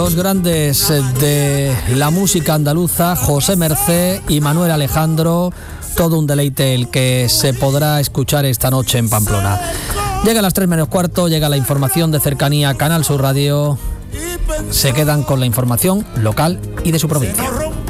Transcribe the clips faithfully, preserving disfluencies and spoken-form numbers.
Los grandes de la música andaluza, José Mercé y Manuel Alejandro, todo un deleite el que se podrá escuchar esta noche en Pamplona. Llega a las tres menos cuarto, llega la información de cercanía, Canal Sur Radio. Se quedan con la información local y de su provincia.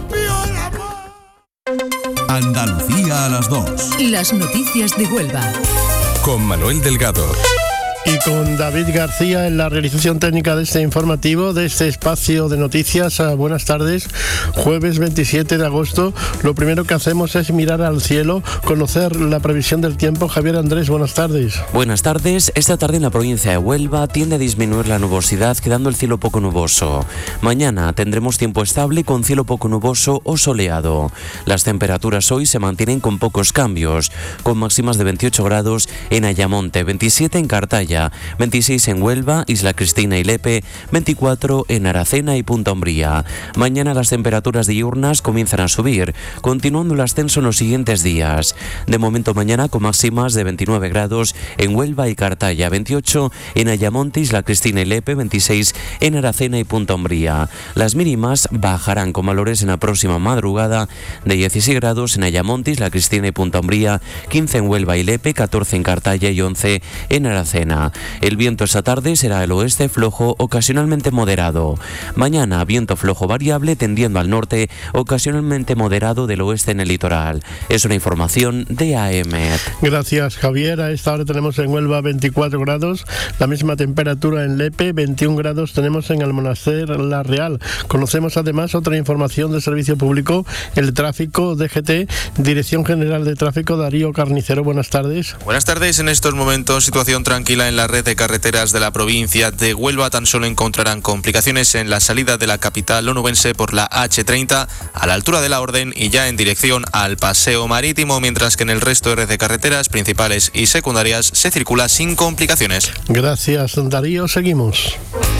Andalucía a las dos. Las noticias de Huelva. Con Manuel Delgado. Y con David García en la realización técnica de este informativo, de este espacio de noticias. Buenas tardes, jueves veintisiete de agosto. Lo primero que hacemos es mirar al cielo, conocer la previsión del tiempo. Javier Andrés, buenas tardes. Buenas tardes. Esta tarde en la provincia de Huelva tiende a disminuir la nubosidad, quedando el cielo poco nuboso. Mañana tendremos tiempo estable con cielo poco nuboso o soleado. Las temperaturas hoy se mantienen con pocos cambios, con máximas de veintiocho grados en Ayamonte, veintisiete en Cartaya, veintiséis en Huelva, Isla Cristina y Lepe, veinticuatro en Aracena y Punta Umbría. Mañana las temperaturas diurnas comienzan a subir, continuando el ascenso en los siguientes días. De momento mañana con máximas de veintinueve grados en Huelva y Cartaya, veintiocho en Ayamonte, Isla Cristina y Lepe, veintiséis en Aracena y Punta Umbría. Las mínimas bajarán con valores en la próxima madrugada de dieciséis grados en Ayamonte, Isla Cristina y Punta Umbría, quince en Huelva y Lepe, catorce en Cartaya y once en Aracena. El viento esta tarde será del oeste flojo, ocasionalmente moderado. Mañana viento flojo variable tendiendo al norte, ocasionalmente moderado del oeste en el litoral. Es una información de A E M E T. Gracias, Javier. A esta hora tenemos en Huelva veinticuatro grados, la misma temperatura en Lepe, veintiún grados tenemos en Almonaster La Real. Conocemos además otra información de servicio público, el tráfico D G T, Dirección General de Tráfico, Darío Carnicero. Buenas tardes. Buenas tardes. En estos momentos, situación tranquila en la red de carreteras de la provincia de Huelva. Tan solo encontrarán complicaciones en la salida de la capital onubense por la hache treinta a la altura de la Orden y ya en dirección al Paseo Marítimo, mientras que en el resto de red de carreteras principales y secundarias se circula sin complicaciones. Gracias, Darío. Seguimos.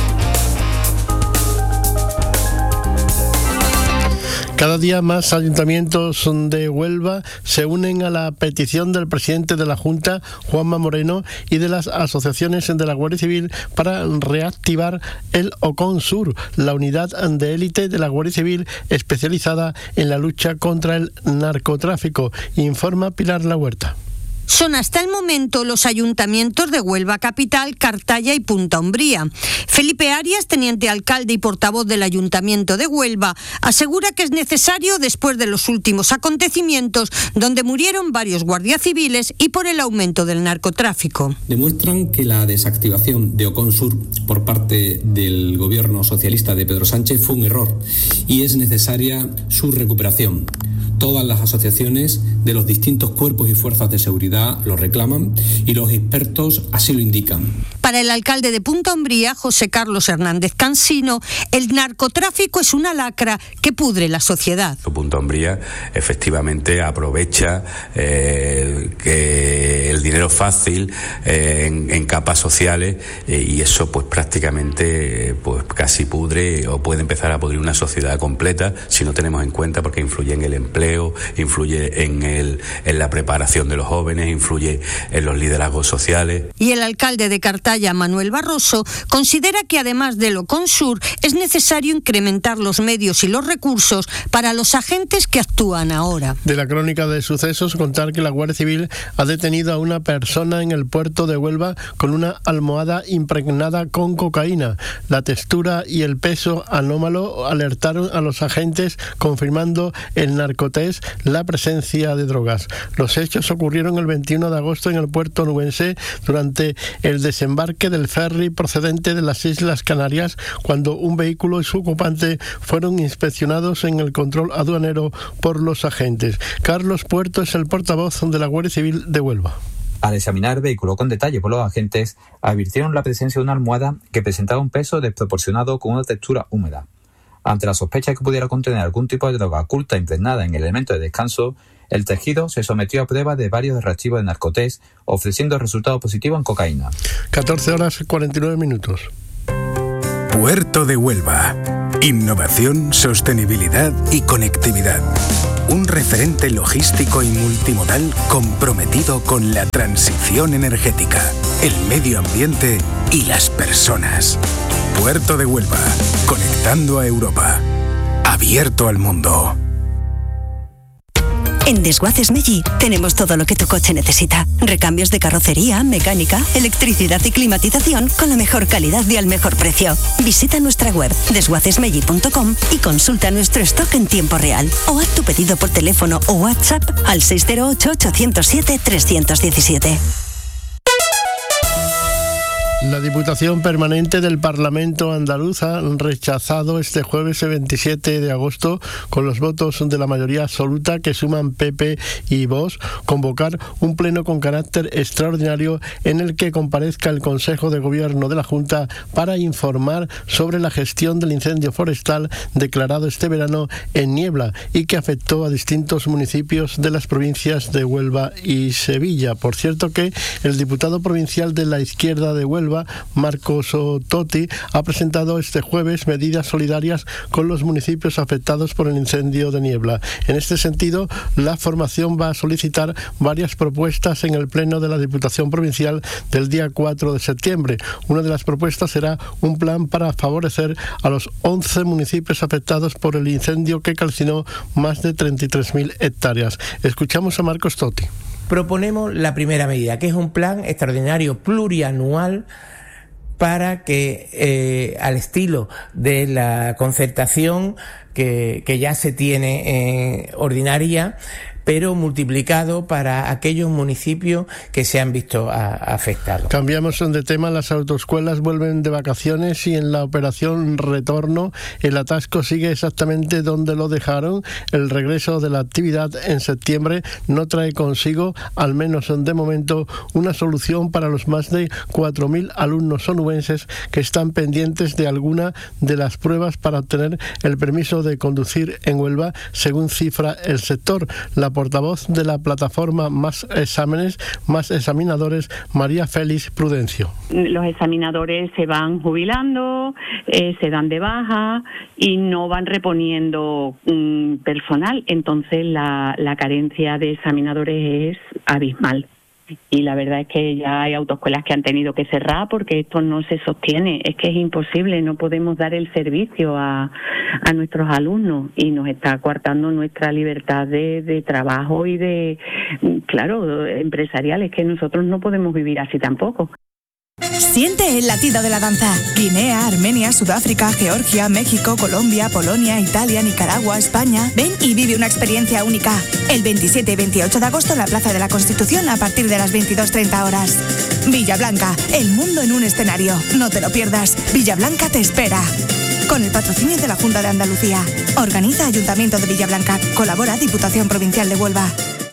Cada día más ayuntamientos de Huelva se unen a la petición del presidente de la Junta, Juanma Moreno, y de las asociaciones de la Guardia Civil para reactivar el OCONSUR, la unidad de élite de la Guardia Civil especializada en la lucha contra el narcotráfico, informa Pilar La Huerta. Son hasta el momento los ayuntamientos de Huelva Capital, Cartaya y Punta Umbría. Felipe Arias, teniente alcalde y portavoz del Ayuntamiento de Huelva, asegura que es necesario después de los últimos acontecimientos donde murieron varios guardias civiles y por el aumento del narcotráfico. Demuestran que la desactivación de OCONSUR por parte del gobierno socialista de Pedro Sánchez fue un error y es necesaria su recuperación. Todas las asociaciones de los distintos cuerpos y fuerzas de seguridad lo reclaman y los expertos así lo indican. Para el alcalde de Punta Umbría, José Carlos Hernández Cansino, el narcotráfico es una lacra que pudre la sociedad. Punta Umbría efectivamente aprovecha eh, que el dinero fácil eh, en, en capas sociales eh, y eso pues prácticamente pues casi pudre o puede empezar a pudrir una sociedad completa si no tenemos en cuenta, porque influye en el empleo, influye en, el, en la preparación de los jóvenes, influye en los liderazgos sociales. Y el alcalde de Cartaya, Manuel Barroso, considera que además del OCONSUR es necesario incrementar los medios y los recursos para los agentes que actúan ahora. De la crónica de sucesos, contar que la Guardia Civil ha detenido a una persona en el puerto de Huelva con una almohada impregnada con cocaína. La textura y el peso anómalo alertaron a los agentes, confirmando el narcotest, la presencia de drogas. Los hechos ocurrieron el veintiuno de agosto en el puerto onubense durante el desembarque del ferry procedente de las Islas Canarias, cuando un vehículo y su ocupante fueron inspeccionados en el control aduanero por los agentes. Carlos Puerto es el portavoz de la Guardia Civil de Huelva. Al examinar el vehículo con detalle por los agentes, advirtieron la presencia de una almohada que presentaba un peso desproporcionado con una textura húmeda. Ante la sospecha de que pudiera contener algún tipo de droga oculta impregnada en el elemento de descanso, el tejido se sometió a prueba de varios reactivos de narcotest, ofreciendo resultado positivo en cocaína. catorce horas y cuarenta y nueve minutos. Puerto de Huelva. Innovación, sostenibilidad y conectividad. Un referente logístico y multimodal comprometido con la transición energética, el medio ambiente y las personas. Puerto de Huelva, conectando a Europa. Abierto al mundo. En Desguaces Meggi tenemos todo lo que tu coche necesita. Recambios de carrocería, mecánica, electricidad y climatización con la mejor calidad y al mejor precio. Visita nuestra web desguaces meggi punto com y consulta nuestro stock en tiempo real. O haz tu pedido por teléfono o WhatsApp al seis cero ocho, ocho cero siete, tres uno siete. La Diputación Permanente del Parlamento andaluz ha rechazado este jueves veintisiete de agosto, con los votos de la mayoría absoluta que suman P P y Vox, convocar un pleno con carácter extraordinario en el que comparezca el Consejo de Gobierno de la Junta para informar sobre la gestión del incendio forestal declarado este verano en Niebla y que afectó a distintos municipios de las provincias de Huelva y Sevilla. Por cierto que el diputado provincial de la izquierda de Huelva, Marcos Totti, ha presentado este jueves medidas solidarias con los municipios afectados por el incendio de Niebla. En este sentido, la formación va a solicitar varias propuestas en el Pleno de la Diputación Provincial del día cuatro de septiembre. Una de las propuestas será un plan para favorecer a los once municipios afectados por el incendio que calcinó más de treinta y tres mil hectáreas. Escuchamos a Marcos Totti. Proponemos la primera medida, que es un plan extraordinario plurianual para que, eh, al estilo de la concertación que, que ya se tiene eh, ordinaria, pero multiplicado para aquellos municipios que se han visto a, afectados. Cambiamos de tema. Las autoescuelas vuelven de vacaciones y en la operación retorno el atasco sigue exactamente donde lo dejaron. El regreso de la actividad en septiembre no trae consigo, al menos de momento, una solución para los más de cuatro mil alumnos onubenses que están pendientes de alguna de las pruebas para obtener el permiso de conducir en Huelva, según cifra el sector. La portavoz de la plataforma Más Exámenes, Más Examinadores, María Félix Prudencio. Los examinadores se van jubilando, eh, se dan de baja y no van reponiendo um, personal, entonces la, la carencia de examinadores es abismal. Y la verdad es que ya hay autoescuelas que han tenido que cerrar porque esto no se sostiene, es que es imposible, no podemos dar el servicio a, a nuestros alumnos y nos está coartando nuestra libertad de, de trabajo y de, claro, empresarial, es que nosotros no podemos vivir así tampoco. Siente el latido de la danza. Guinea, Armenia, Sudáfrica, Georgia, México, Colombia, Polonia, Italia, Nicaragua, España. Ven y vive una experiencia única. El veintisiete y veintiocho de agosto en la Plaza de la Constitución a partir de las veintidós treinta horas. Villablanca, el mundo en un escenario. No te lo pierdas. Villablanca te espera. Con el patrocinio de la Junta de Andalucía. Organiza Ayuntamiento de Villablanca. Colabora Diputación Provincial de Huelva.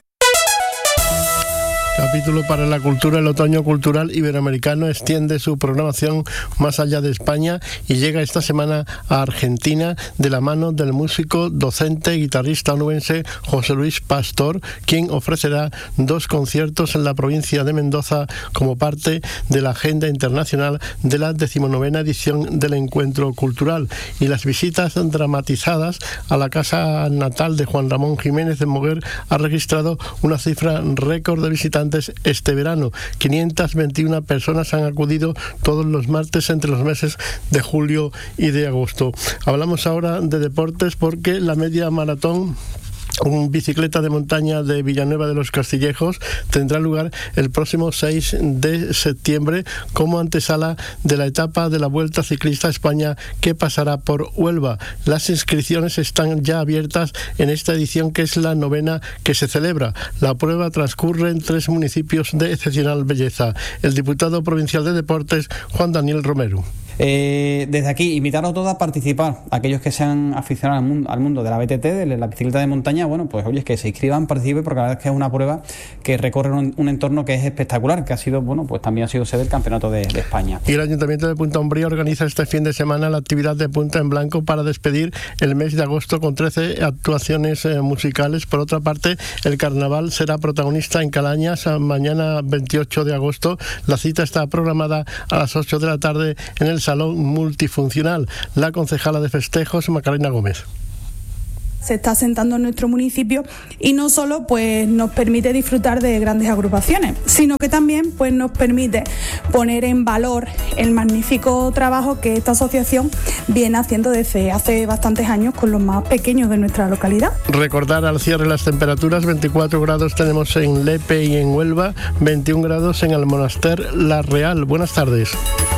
Capítulo para la cultura. El otoño cultural iberoamericano extiende su programación más allá de España y llega esta semana a Argentina de la mano del músico, docente y guitarrista onubense José Luis Pastor, quien ofrecerá dos conciertos en la provincia de Mendoza como parte de la agenda internacional de la decimonovena edición del Encuentro Cultural. Y las visitas dramatizadas a la casa natal de Juan Ramón Jiménez de Moguer ha registrado una cifra récord de visitantes este verano. quinientas veintiuna personas han acudido todos los martes entre los meses de julio y de agosto. Hablamos ahora de deportes porque la media maratón un bicicleta de montaña de Villanueva de los Castillejos tendrá lugar el próximo seis de septiembre como antesala de la etapa de la Vuelta Ciclista a España que pasará por Huelva. Las inscripciones están ya abiertas en esta edición, que es la novena que se celebra. La prueba transcurre en tres municipios de excepcional belleza. El diputado provincial de Deportes, Juan Daniel Romero. Eh, desde aquí, invitarlos a todos a participar. Aquellos que sean aficionados al mundo, al mundo de la B T T, de la bicicleta de montaña, bueno, pues oye, que se inscriban, participen, porque la verdad es que es una prueba que recorre un, un entorno que es espectacular, que ha sido, bueno, pues también ha sido sede del Campeonato de, de España. Y el Ayuntamiento de Punta Umbría organiza este fin de semana la actividad de Punta en Blanco para despedir el mes de agosto con trece actuaciones eh, musicales. Por otra parte, el carnaval será protagonista en Calañas mañana veintiocho de agosto. La cita está programada a las ocho de la tarde en el Salón Multifuncional. La concejala de festejos, Macarena Gómez. se está asentando en nuestro municipio y no solo pues nos permite disfrutar de grandes agrupaciones, sino que también pues nos permite poner en valor el magnífico trabajo que esta asociación viene haciendo desde hace bastantes años con los más pequeños de nuestra localidad. Recordar al cierre las temperaturas: veinticuatro grados tenemos en Lepe y en Huelva, veintiún grados en Almonaster La Real. Buenas tardes.